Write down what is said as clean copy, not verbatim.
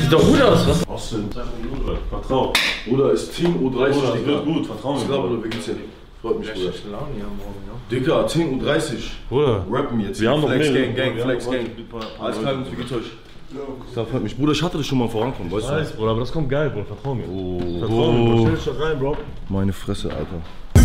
Sieht doch gut aus, was? Austin, vertrau. Bruder, ist Team U30, Bruder, das Digga. wird gut, vertrau mir. Ich glaube, Bruder, wie geht's dir? Freut mich, Bruder. Laune hier am Morgen, ja. Digga, Team U30. Bruder, Rappen jetzt. wir haben noch Flex mehr. Gang, Flex Gang. Alles klar, wie geht's euch? Das freut mich. Bruder, ich hatte das schon mal vorankommen, weißt du? Bruder, aber das kommt geil, Bruder, vertrau mir. Oh, Vertrau mir, Bro. Stell dich doch rein, Bro. meine Fresse, Alter.